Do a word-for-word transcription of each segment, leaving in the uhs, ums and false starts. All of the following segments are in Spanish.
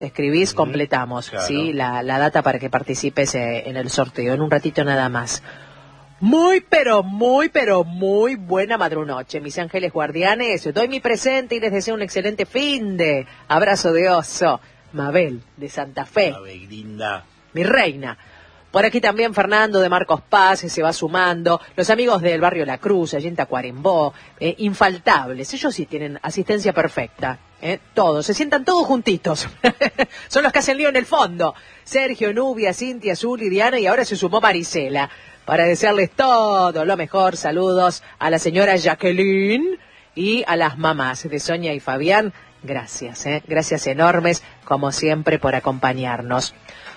escribís, uh-huh. completamos, claro. ¿sí? La, la data para que participes eh, en el sorteo, en un ratito nada más. Muy, pero muy, pero muy buena madrunoche, mis ángeles guardianes. Doy mi presente y les deseo un excelente fin de abrazo de oso. Mabel, de Santa Fe. Mabel, linda. Mi reina. Por aquí también Fernando de Marcos Paz se va sumando. Los amigos del barrio La Cruz, allí en Tacuarembó, eh, infaltables. Ellos sí tienen asistencia perfecta. Eh, todos, se sientan todos juntitos. Son los que hacen lío en el fondo. Sergio, Nubia, Cintia, Zuli, Diana y ahora se sumó Marisela. Para desearles todo lo mejor, saludos a la señora Jacqueline y a las mamás de Sonia y Fabián. Gracias, eh, gracias enormes, como siempre, por acompañarnos.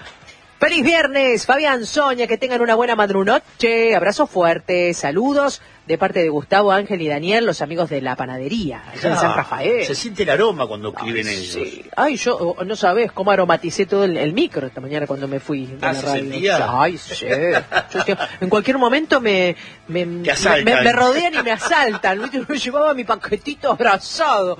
¡Feliz viernes, Fabián, Sonia! Que tengan una buena madrunoche. Abrazo fuerte, saludos de parte de Gustavo, Ángel y Daniel, los amigos de la panadería, allá en San Rafael. Se siente el aroma cuando escriben Ay, ellos. Sí. Ay, yo no sabés cómo aromaticé todo el, el micro esta mañana cuando me fui de ah, la ¿se radio. sentía? Ay, sí. Yo, en cualquier momento me me, me, me, me rodean y me asaltan. Yo llevaba mi paquetito abrazado.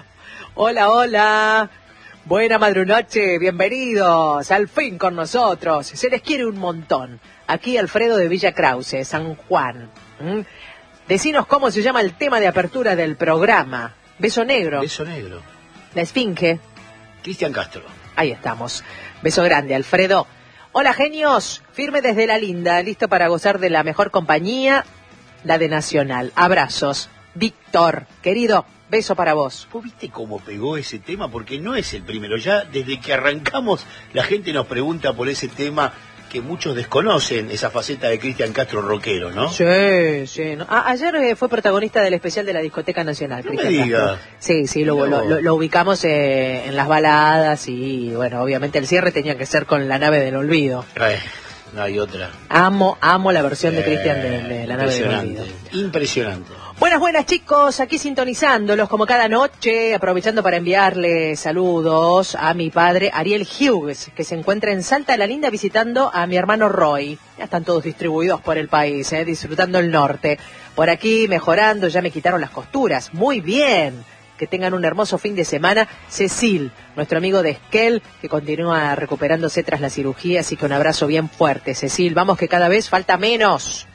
Hola, hola. Buena madrunoche, bienvenidos, al fin con nosotros, se les quiere un montón. Aquí Alfredo de Villa Krause, San Juan. ¿Mm? Decinos cómo se llama el tema de apertura del programa. Beso negro. Beso negro. La Esfinge. Cristian Castro. Ahí estamos. Beso grande, Alfredo. Hola, genios, firme desde la linda, listo para gozar de la mejor compañía, la de Nacional. Abrazos. Víctor, querido. Beso para vos. ¿Vos viste cómo pegó ese tema? Porque no es el primero. Ya desde que arrancamos la gente nos pregunta por ese tema que muchos desconocen, esa faceta de Cristian Castro rockero, ¿no? Sí, sí. ¿no? A- ayer eh, fue protagonista del especial de la Discoteca Nacional. No Cristian me digas. Castro. Sí, sí, lo, lo, lo, lo ubicamos eh, en las baladas y, bueno, obviamente el cierre tenía que ser con La Nave del Olvido. Ay, no hay otra. Amo, amo la versión de Eh, Cristian de, de La Nave del Olvido. Impresionante. Buenas, buenas chicos, aquí sintonizándolos como cada noche, aprovechando para enviarle saludos a mi padre Ariel Hughes, que se encuentra en Salta la Linda visitando a mi hermano Roy. Ya están todos distribuidos por el país, eh, disfrutando el norte. Por aquí mejorando, ya me quitaron las costuras. Muy bien, que tengan un hermoso fin de semana. Cecil, nuestro amigo de Esquel, que continúa recuperándose tras la cirugía, así que un abrazo bien fuerte. Cecil, vamos que cada vez falta menos.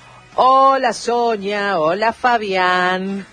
Hola Sonia, hola Fabián,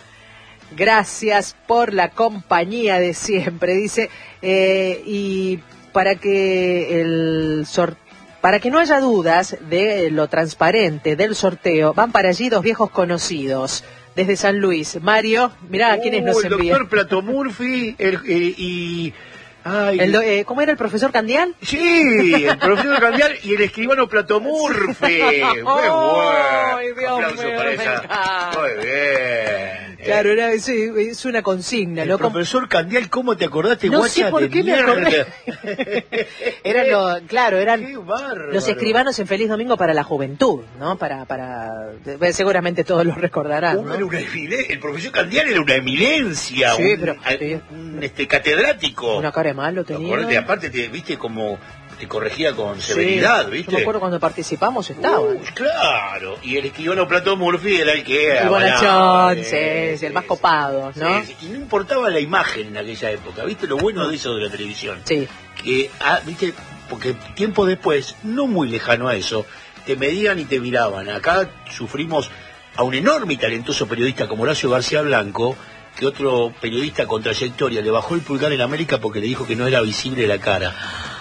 gracias por la compañía de siempre, dice, eh, y para que el sor- para que no haya dudas de lo transparente del sorteo, van para allí dos viejos conocidos, desde San Luis. Mario, mirá uh, quiénes nos envían. El doctor Plato Murphy el, eh, y... Ay, el do, eh, ¿Cómo era el profesor Candial? Sí, el profesor Candial y el escribano Plato Murphy. Muy bueno. Ay, Dios aplauso mío, para esa. Muy bien. Claro, era, es, es una consigna. El ¿no? profesor Candial, ¿cómo te acordaste, no guacha sé por de qué mierda? Me acordé. eran los, claro, eran los escribanos en Feliz Domingo para la Juventud, ¿no? Para, para, seguramente todos los recordarán, ¿no? Era una eminencia, el profesor Candial era una eminencia, sí, un, pero, sí. un este, catedrático. Una cara de malo tenía. Acordate, aparte, te, viste como te corregía con severidad, sí, ¿viste? Yo me acuerdo cuando participamos estaba. Uh, claro, y el escribano Plato Murphy era el que... El bonachón, sí, sí, sí, el más copado, ¿no? Sí, sí, y no importaba la imagen en aquella época, ¿viste? Lo bueno de eso de la televisión. Sí. Que, ah, ¿viste? Porque tiempo después, no muy lejano a eso, te medían y te miraban. Acá sufrimos a un enorme y talentoso periodista como Horacio García Blanco, que otro periodista con trayectoria le bajó el pulgar en América porque le dijo que no era visible la cara.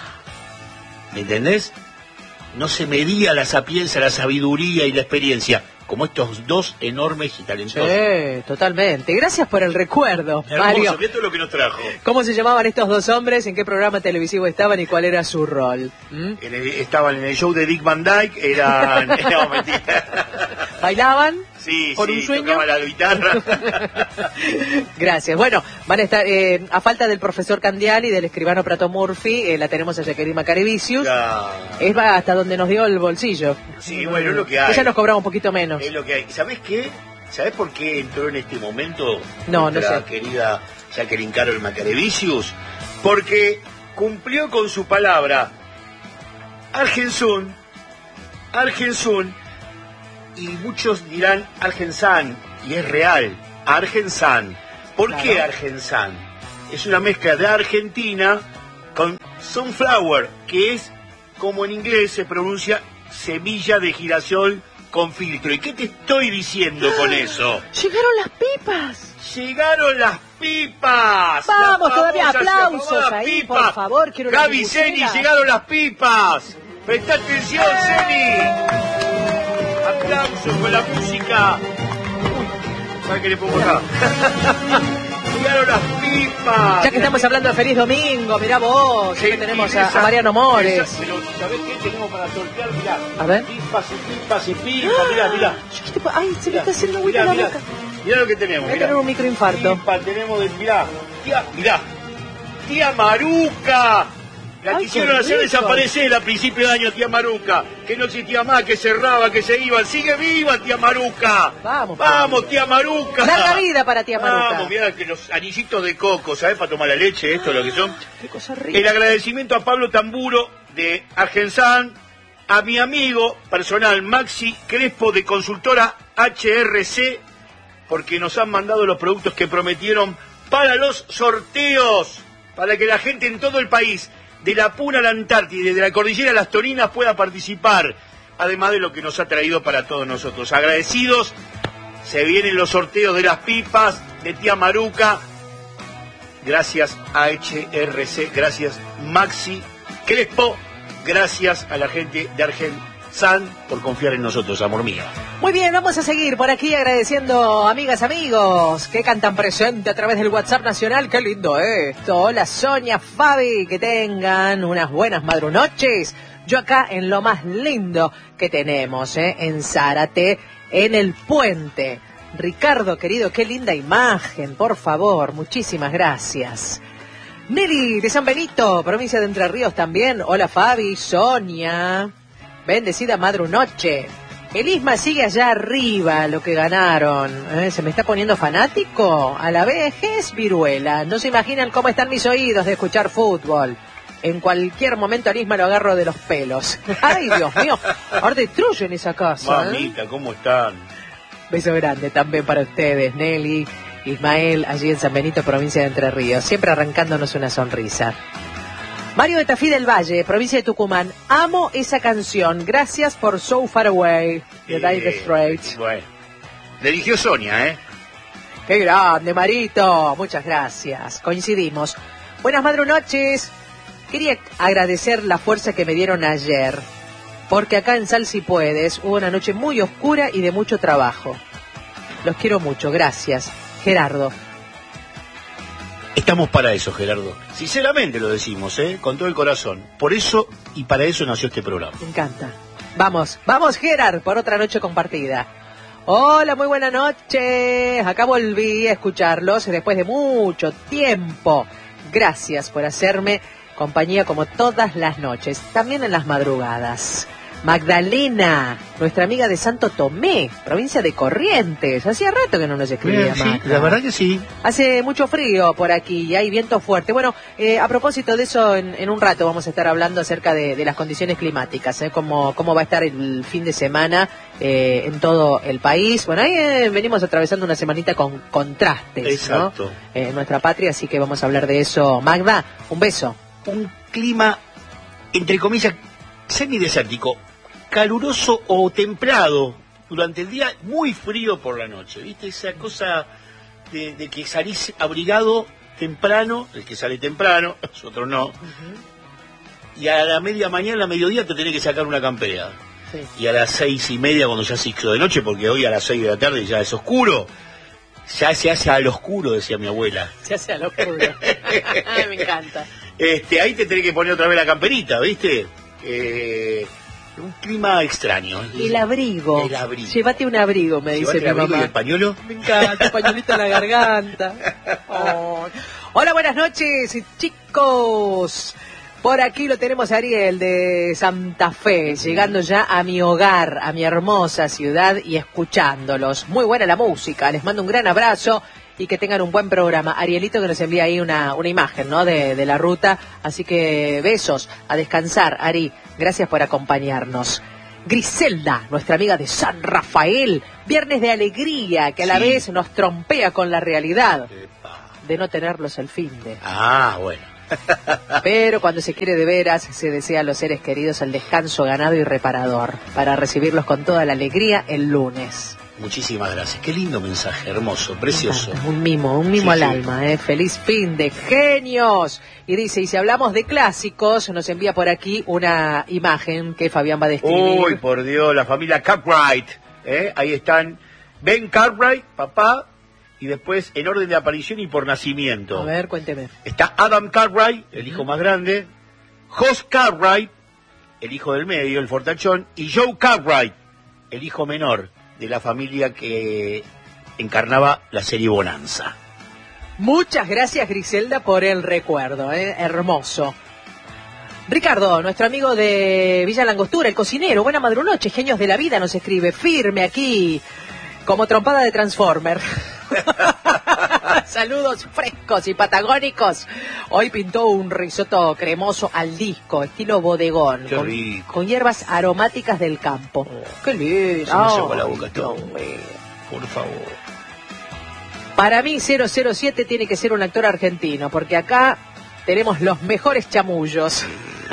¿Me entendés? No se medía la sapiencia, la sabiduría y la experiencia, como estos dos enormes y talentosos. Sí, totalmente. Gracias por el recuerdo, Hermoso, Mario. mirá todo lo que nos trajo. ¿Cómo se llamaban estos dos hombres? ¿En qué programa televisivo estaban y cuál era su rol? ¿Mm? En el, estaban en el show de Dick Van Dyke, eran... no, mentira. ¿Bailaban? Sí, ¿Por sí, un sueño? tocaba la guitarra. Gracias. Bueno, van a estar, eh, a falta del profesor Candial y del escribano Prato Murphy, eh, la tenemos a Jacqueline Macarevicius. Ya. Es hasta donde nos dio el bolsillo. Sí, bueno, es lo que hay. Ella nos cobraba un poquito menos. Es lo que hay. ¿Sabés qué? ¿Sabés por qué entró en este momento no, nuestra no sé. querida Jacqueline Carol Macarevicius? Porque cumplió con su palabra. Argensun, Argensun, y muchos dirán Argensan, y es real, Argensan. ¿Por claro. qué Argensan? Es una mezcla de Argentina con sunflower, que es como en inglés se pronuncia semilla de girasol con filtro. ¿Y qué te estoy diciendo con eso? ¡Llegaron las pipas! ¡Llegaron las pipas! ¡Vamos, todavía aplausos ahí, pipa. por favor! Quiero Gaby, Ceni, llegaron las pipas. ¡Presta atención, Ceni! ¡Aplausos con la música! Uy, ¿sabes qué le pongo acá? ¡Llegaron las pipas! Ya que estamos hablando de Feliz Domingo, mirá vos, que tenemos a, a Mariano Mores. Esa, pero ¿sabés qué tenemos para sortear? Mirá. A ver. Pipas y pipas y pipas, mirá, mirá. Ay, se me está haciendo agüita la boca. Mirá lo que tenemos. Voy a tener un microinfarto. Pipa, tenemos de, mirá, tía, mirá. Tía Maruca. La Ay, quisieron hacer desaparecer a principio de año, tía Maruca. Que no existía más, que cerraba, que se iban. Sigue viva, tía Maruca. Vamos. Vamos, tía Maruca. Larga vida para tía Maruca. Vamos, mirá que los anillitos de coco, ¿sabes? Para tomar la leche, esto es lo que son. Qué cosa rica. El agradecimiento a Pablo Tamburo de Argensan, a mi amigo personal Maxi Crespo de consultora H R C, porque nos han mandado los productos que prometieron para los sorteos, para que la gente en todo el país, de la Puna a la Antártida y de la Cordillera a las Torinas, pueda participar, además de lo que nos ha traído para todos nosotros. Agradecidos, se vienen los sorteos de las pipas de tía Maruca. Gracias a H R C, gracias Maxi Crespo, gracias a la gente de Argensan por confiar en nosotros, amor mío. Muy bien, vamos a seguir por aquí agradeciendo amigas, amigos que cantan presente a través del WhatsApp nacional. Qué lindo esto. Hola Sonia, Fabi, que tengan unas buenas madrunoches. Yo acá en lo más lindo que tenemos, ¿eh? En Zárate, en el puente. Ricardo, querido, qué linda imagen, por favor, muchísimas gracias. Nelly de San Benito, provincia de Entre Ríos también. Hola Fabi, Sonia, bendecida madrunoche. El Isma sigue allá arriba, lo que ganaron. ¿Eh? ¿Se me está poniendo fanático? A la vez es viruela. No se imaginan cómo están mis oídos de escuchar fútbol. En cualquier momento al Isma lo agarro de los pelos. Ay, Dios mío, ahora destruyen esa casa. Mamita, ¿eh? ¿Cómo están? Beso grande también para ustedes, Nelly, Ismael, allí en San Benito, provincia de Entre Ríos. Siempre arrancándonos una sonrisa. Mario de Tafí del Valle, provincia de Tucumán. Amo esa canción. Gracias por So Far Away, de eh, Dire Straits. Bueno, le eligió Sonia, ¿eh? Qué grande, Marito. Muchas gracias. Coincidimos. Buenas madrunoches. Quería agradecer la fuerza que me dieron ayer, porque acá en Sal Si Puedes hubo una noche muy oscura y de mucho trabajo. Los quiero mucho. Gracias. Gerardo. Estamos para eso, Gerardo. Sinceramente lo decimos, ¿eh? Con todo el corazón. Por eso y para eso nació este programa. Me encanta. Vamos, vamos, Gerard, por otra noche compartida. Hola, muy buena noche. Acá volví a escucharlos después de mucho tiempo. Gracias por hacerme compañía como todas las noches, también en las madrugadas. Magdalena, nuestra amiga de Santo Tomé, provincia de Corrientes. Hacía rato que no nos escribía. Bien, sí, la verdad que sí. Hace mucho frío por aquí y hay viento fuerte. Bueno, eh, a propósito de eso, en, en un rato vamos a estar hablando acerca de, de las condiciones climáticas, ¿eh? cómo, cómo va a estar el fin de semana eh, en todo el país. Bueno, ahí eh, venimos atravesando una semanita con contrastes, exacto, ¿no? Eh, en nuestra patria, así que vamos a hablar de eso. Magda, un beso. Un clima, entre comillas, semidesértico, caluroso o templado durante el día, muy frío por la noche, ¿viste? Esa cosa de, de que salís abrigado temprano, el que sale temprano, nosotros no, uh-huh. Y a la media mañana, a la mediodía te tenés que sacar una campera, sí. Y a las seis y media cuando ya se hizo de noche, porque hoy a las seis de la tarde ya es oscuro, ya se hace al oscuro, decía mi abuela. Se hace al oscuro. Me encanta. Este, ahí te tenés que poner otra vez la camperita, ¿viste? Eh... Un clima extraño. El abrigo. El abrigo. Llévate un abrigo, me dice mi mamá. mamá. ¿Y el pañuelo? Me encanta, el pañuelito en la garganta. Oh. Hola, buenas noches, chicos. Por aquí lo tenemos a Ariel de Santa Fe, llegando ya a mi hogar, a mi hermosa ciudad y escuchándolos. Muy buena la música, les mando un gran abrazo. Y que tengan un buen programa. Arielito que nos envía ahí una, una imagen, ¿no? De, de la ruta. Así que besos, a descansar, Ari. Gracias por acompañarnos. Griselda, nuestra amiga de San Rafael. Viernes de alegría, que a la sí. vez nos trompea con la realidad de no tenerlos el fin de. Ah, bueno. Pero cuando se quiere de veras, se desea a los seres queridos el descanso ganado y reparador, para recibirlos con toda la alegría el lunes. Muchísimas gracias. Qué lindo mensaje, hermoso, precioso. Un mimo, un mimo sí, al sí. alma, ¿eh? Feliz fin de genios. Y dice, y si hablamos de clásicos, nos envía por aquí una imagen que Fabián va a describir. Uy, por Dios, la familia Cartwright. ¿eh? Ahí están Ben Cartwright, papá, y después en orden de aparición y por nacimiento. A ver, cuénteme. Está Adam Cartwright, el hijo más grande, Jos Cartwright, el hijo del medio, el fortachón, y Joe Cartwright, el hijo menor de la familia que encarnaba la serie Bonanza. Muchas gracias, Griselda, por el recuerdo, ¿eh? Hermoso. Ricardo, nuestro amigo de Villa Langostura, el cocinero, buena madrunoche, genios de la vida, nos escribe, firme aquí, como trompada de Transformer. Saludos frescos y patagónicos. Hoy pintó un risotto cremoso al disco, estilo bodegón, Qué con, rico. con hierbas aromáticas del campo. Oh, qué lindo. Se me oh, sacó la boca todo. Por favor. Para mí cero cero siete tiene que ser un actor argentino, porque acá tenemos los mejores chamullos.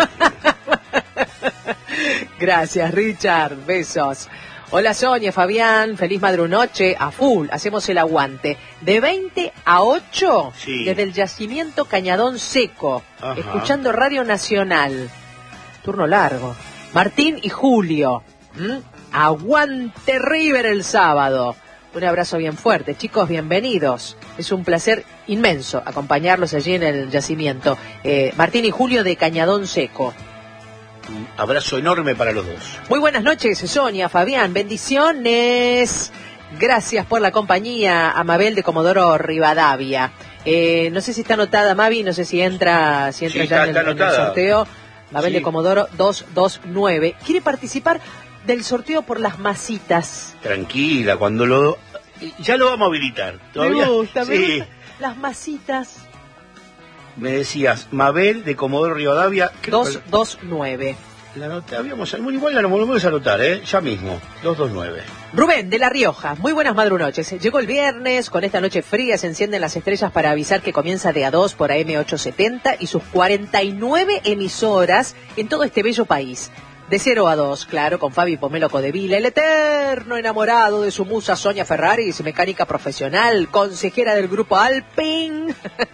Gracias, Richard. Besos. Hola Sonia, Fabián, feliz madrunoche, a full, hacemos el aguante. De veinte a ocho, sí. Desde el yacimiento Cañadón Seco, ajá. Escuchando Radio Nacional. Turno largo. Martín y Julio. ¿Mm? Aguante River el sábado. Un abrazo bien fuerte, chicos, bienvenidos. Es un placer inmenso acompañarlos allí en el yacimiento. Eh, Martín y Julio de Cañadón Seco. Un abrazo enorme para los dos. Muy buenas noches, Sonia, Fabián, bendiciones. Gracias por la compañía, a Mabel de Comodoro Rivadavia. Eh, no sé si está anotada, Mavi, no sé si entra, si entra sí, ya está, en, el, está en el sorteo. Mabel sí. De Comodoro doscientos veintinueve. ¿Quiere participar del sorteo por las masitas? Tranquila, cuando lo... Ya lo vamos a habilitar. ¿Todavía? Me gusta, sí. me gusta. Las masitas. Me decías, Mabel de Comodoro Rivadavia. doscientos veintinueve. La nota, habíamos, igual la volvemos a anotar, ¿eh? Ya mismo, doscientos veintinueve. Rubén, de La Rioja, muy buenas madrunoches. Llegó el viernes, con esta noche fría se encienden las estrellas para avisar que comienza de a dos por A M ochocientos setenta y sus cuarenta y nueve emisoras en todo este bello país. De cero a dos, claro, con Fabi Pomelo Codevila, el eterno enamorado de su musa Sonia Ferraris, mecánica profesional, consejera del grupo Alpine,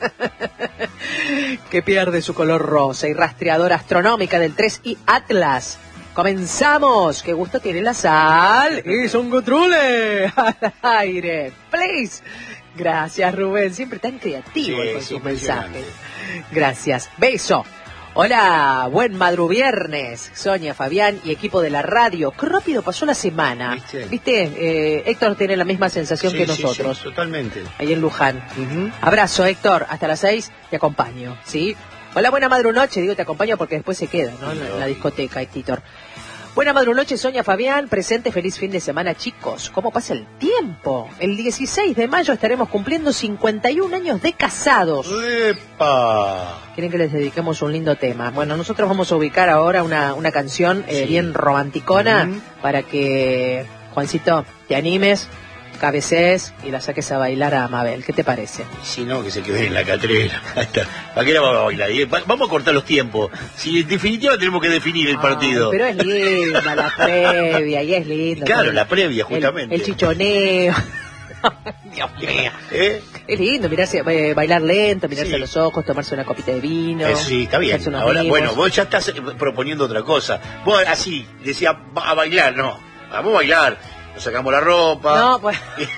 que pierde su color rosa, y rastreadora astronómica del tres I Atlas. ¡Comenzamos! ¡Qué gusto tiene la sal! ¡Y son Gutrule! ¡Al aire! ¡Please! Gracias, Rubén. Siempre tan creativo sí, con sus mensajes. Gracias. Beso. Hola, buen madruviernes, Sonia, Fabián y equipo de la radio. Qué rápido pasó la semana. ¿Viste? ¿Viste? Eh, Héctor tiene la misma sensación sí, que nosotros. Sí, sí, totalmente. Ahí en Luján. Uh-huh. Abrazo, Héctor. Hasta las seis te acompaño, ¿sí? Hola, buena madrunoche. Digo, te acompaño porque después se queda, ¿no? Sí, en la discoteca, Héctor. Buena madrunoche, Sonia, Fabián, presente, feliz fin de semana, chicos. ¿Cómo pasa el tiempo? El dieciséis de mayo estaremos cumpliendo cincuenta y un años de casados. ¡Epa! Quieren que les dediquemos un lindo tema. Bueno, nosotros vamos a ubicar ahora una, una canción eh, sí. bien romanticona uh-huh. para que, Juancito, te animes, cabecees y la saques a bailar a Mabel. ¿Qué te parece? Si no, que se quede en la catrera. ¿Para qué la vamos a bailar? Vamos a cortar los tiempos. Si en definitiva tenemos que definir el partido. Ay, pero es linda la previa, y es lindo. Claro, la previa, justamente. El, el chichoneo. Dios mío. ¿Eh? Es lindo mirarse, eh, bailar lento, mirarse sí. a los ojos, tomarse una copita de vino. Eso sí, está bien. Ahora, amigos. Bueno, vos ya estás proponiendo otra cosa. Vos así, decía, a bailar, no. Vamos a bailar. Nos sacamos la ropa. No, pues.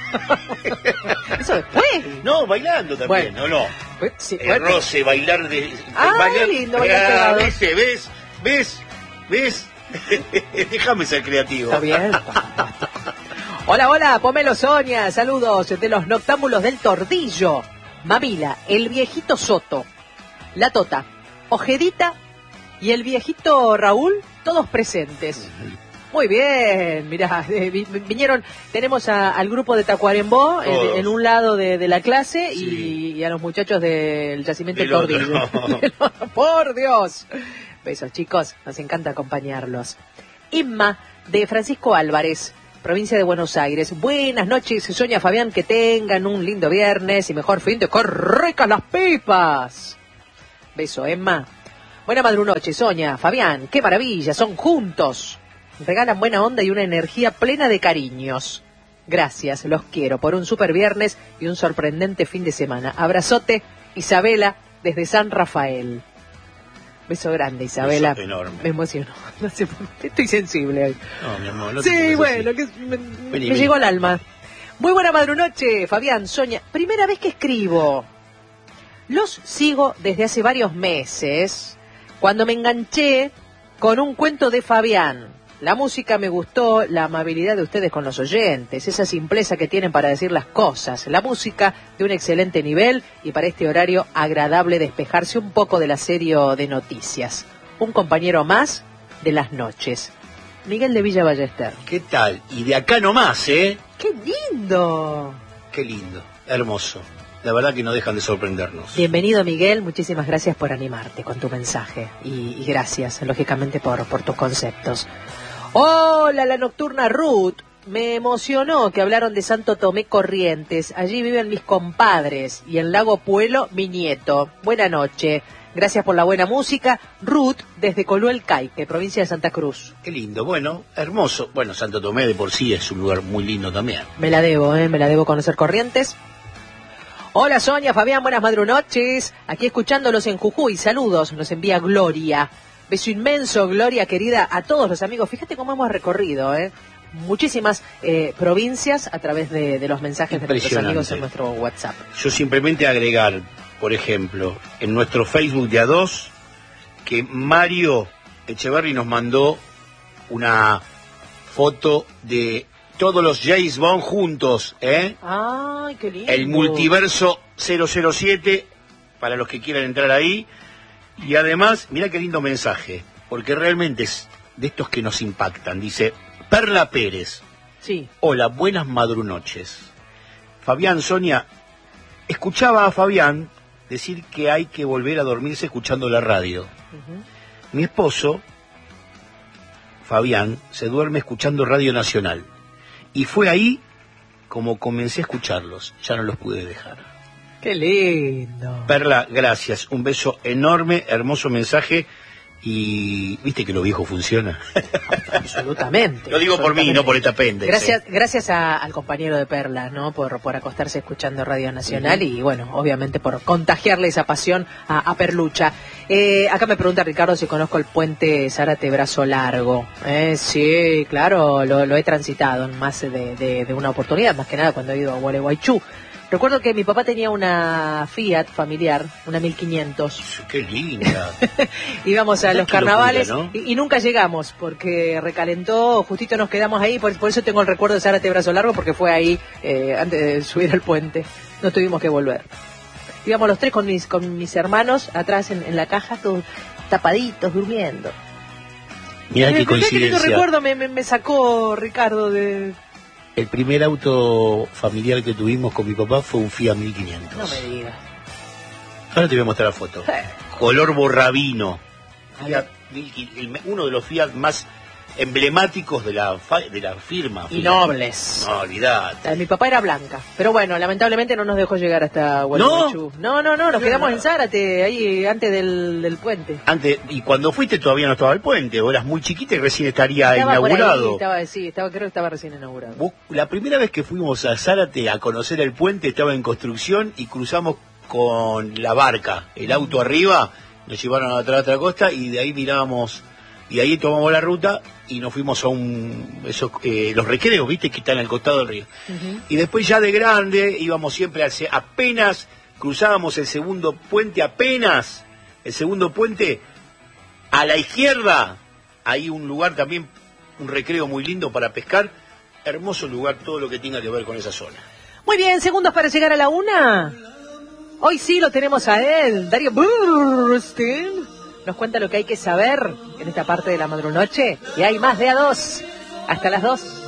Eso después. No, bailando también, bueno. ¿no? no. Pues, sí, el bueno. roce, bailar de. Ah, bailar, lindo, bailar. ¿Ves? ¿Ves? ¿Ves? ¿Ves? Déjame ser creativo. Está bien. Hola, hola, Pomelo Sonia, saludos de los noctámbulos del Tordillo. Mamila, el viejito Soto, la Tota, Ojedita y el viejito Raúl, todos presentes. Muy bien, mirá, eh, vinieron, tenemos a, al grupo de Tacuarembó en, en un lado de, de la clase sí. y, y a los muchachos del yacimiento del Tordillo. Por Dios. Besos, chicos, nos encanta acompañarlos. Inma, de Francisco Álvarez, provincia de Buenos Aires. Buenas noches, Sonia, Fabián, que tengan un lindo viernes y mejor fin de ¡qué ricas las pipas! Beso, Emma. Buena madrunoche, Sonia, Fabián, qué maravilla, son juntos. Regalan buena onda y una energía plena de cariños. Gracias, los quiero por un super viernes y un sorprendente fin de semana. Abrazote, Isabela, desde San Rafael. Beso grande, Isabela. Beso enorme. Me emocionó. No sé por qué estoy sensible hoy. No, mi amor, no te Sí, pongas bueno, así. que me, Vení, me vení. llegó al alma. Muy buena madrunoche, Fabián, Sonia. Primera vez que escribo. Los sigo desde hace varios meses, cuando me enganché con un cuento de Fabián. La música me gustó, la amabilidad de ustedes con los oyentes, esa simpleza que tienen para decir las cosas, la música de un excelente nivel y para este horario agradable despejarse un poco del asedio de noticias. Un compañero más de las noches. Miguel de Villa Ballester. ¿Qué tal? Y de acá nomás, ¿eh? ¡Qué lindo! Qué lindo, hermoso. La verdad que no dejan de sorprendernos. Bienvenido, Miguel, muchísimas gracias por animarte con tu mensaje y, y gracias, lógicamente, por, por tus conceptos. Hola, la nocturna Ruth. Me emocionó que hablaron de Santo Tomé Corrientes. Allí viven mis compadres y en Lago Puelo mi nieto. Buena noche. Gracias por la buena música. Ruth, desde Coluel Caique, provincia de Santa Cruz. Qué lindo, bueno, hermoso. Bueno, Santo Tomé de por sí es un lugar muy lindo también. Me la debo, ¿eh? Me la debo conocer Corrientes. Hola, Sonia, Fabián, buenas madrunoches. Aquí escuchándolos en Jujuy. Saludos, nos envía Gloria. Beso inmenso, Gloria, querida, a todos los amigos. Fíjate cómo hemos recorrido, ¿eh? Muchísimas eh, provincias a través de, de los mensajes de nuestros amigos en nuestro WhatsApp. Yo simplemente agregar, por ejemplo, en nuestro Facebook de A dos, que Mario Echeverry nos mandó una foto de todos los James Bond juntos, ¿eh? ¡Ay, qué lindo! El multiverso cero cero siete, para los que quieran entrar ahí. Y además, mira qué lindo mensaje, porque realmente es de estos que nos impactan. Dice, Perla Pérez. Sí. Hola, buenas madrunoches. Fabián, Sonia, escuchaba a Fabián decir que hay que volver a dormirse escuchando la radio. Uh-huh. Mi esposo, Fabián, se duerme escuchando Radio Nacional. Y fue ahí como comencé a escucharlos. Ya no los pude dejar. ¡Qué lindo! Perla, gracias. Un beso enorme, hermoso mensaje. Y viste que lo viejo funciona. Absolutamente. Lo digo por mí, no por esta pendex. Gracias, gracias a, al compañero de Perla, ¿no? Por, por acostarse escuchando Radio Nacional uh-huh. y, bueno, obviamente por contagiarle esa pasión a, a Perlucha. Eh, acá me pregunta Ricardo si conozco el puente Zárate Brazo Largo. Eh, sí, claro, lo, lo he transitado en más de, de, de una oportunidad, más que nada cuando he ido a Gualeguaychú. Recuerdo que mi papá tenía una Fiat familiar, una mil quinientos. ¡Qué linda! Íbamos a los carnavales locura, ¿no? y, y nunca llegamos porque recalentó, justito nos quedamos ahí, por, por eso tengo el recuerdo de Zárate Brazo Largo, porque fue ahí eh, antes de subir al puente. No tuvimos que volver. Íbamos los tres con mis, con mis hermanos atrás en, en la caja, todos tapaditos, durmiendo. Mirá qué coincidencia. Qué recuerdo me, me, me sacó Ricardo de... El primer auto familiar que tuvimos con mi papá fue un Fiat mil quinientos. No me digas. Ahora te voy a mostrar la foto. Color borrabino. Fiat, uno de los Fiat más emblemáticos de la de la firma. Y nobles. No, olvidate. Mi papá era blanca. Pero bueno, lamentablemente no nos dejó llegar hasta Gualeguaychú. No, no, no, nos no, quedamos no. en Zárate, ahí antes del, del puente. Antes, y cuando fuiste todavía no estaba el puente, o eras muy chiquita y recién estaría estaba inaugurado. Por ahí, estaba, sí, estaba, creo que estaba recién inaugurado. Vos, la primera vez que fuimos a Zárate a conocer el puente estaba en construcción y cruzamos con la barca, el auto arriba, nos llevaron a la otra costa y de ahí mirábamos, y ahí tomamos la ruta y nos fuimos a un esos eh, los recreos, viste, que están al costado del río. Uh-huh. Y después ya de grande íbamos siempre hacia, apenas cruzábamos el segundo puente, apenas el segundo puente, a la izquierda hay un lugar también, un recreo muy lindo para pescar, hermoso lugar, todo lo que tenga que ver con esa zona. Muy bien, segundos para llegar a la una. Hoy sí lo tenemos a él, Darío Burstein. Nos cuenta lo que hay que saber en esta parte de la madrunoche. Y hay más de A dos. Hasta las dos.